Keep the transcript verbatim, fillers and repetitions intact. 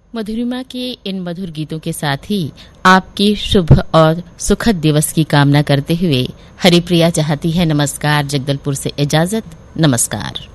मधुरिमा के इन मधुर गीतों के साथ ही आपकी शुभ और सुखद दिवस की कामना करते हुए हरिप्रिया चाहती है नमस्कार जगदलपुर से इजाजत। नमस्कार।